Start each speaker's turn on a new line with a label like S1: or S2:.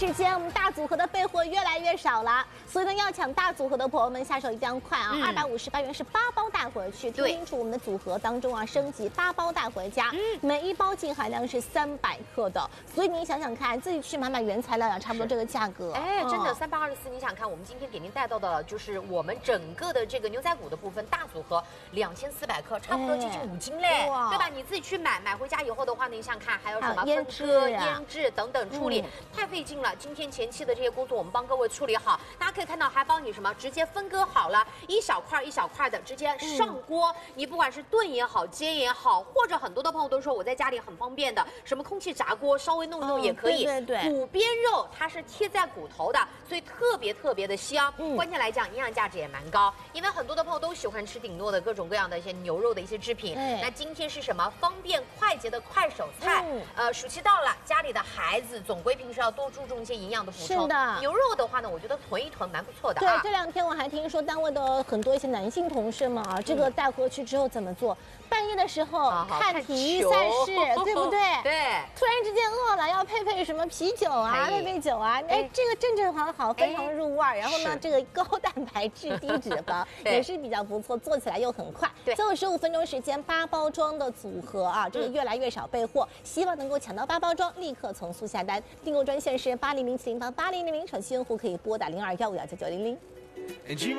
S1: 时间，我们大组合的备货越来越少了，所以呢，要抢大组合的朋友们下手一定要快啊！258元是8包带回去，听清楚我们的组合当中啊，升级8包带回家，每一包净含量是300克的，所以你想想看，自己去买原材料也差不多这个价格。
S2: 哎，真的324，你想看，我们今天给您带到的就是我们整个的这个牛仔骨的部分大组合2400克，差不多接近5斤嘞，对吧？你自己去买回家以后的话呢，你想看还有什么分割、腌制等等处理，太费劲了。今天前期的这些工作我们帮各位处理好，大家可以看到还帮你什么直接分割好了，一小块一小块的直接上锅，你不管是炖也好、煎也好，或者很多的朋友都说我在家里很方便的，什么空气炸锅稍微弄也可以。
S1: 对，
S2: 骨边肉它是贴在骨头的，所以特别的香。关键来讲，营养价值也蛮高，因为很多的朋友都喜欢吃鼎诺的各种各样的一些牛肉的一些制品。那今天是什么？方便快捷的快手菜。暑期到了，家里的孩子总归平时要多注重一些营养的补充。
S1: 是的，
S2: 牛肉的话呢，我觉得囤一囤蛮不错的。
S1: 对，这2天我还听说单位的很多一些男性同事们啊，这个带回去之后怎么做？半夜的时候看体育赛事，对不对？
S2: 对。
S1: 突然之间饿了，要配什么啤酒啊、配酒啊，哎，这个正好，非常入味。然后呢，这个高蛋白质、低脂肪也是比较不错，做起来又很快。
S2: 对，
S1: 最后15分钟时间，8包装的组合啊，这个越来越少备货，希望能够抢到8包装，立刻从速下单。订购专线是8007088000，手机用户可以拨打0215199900。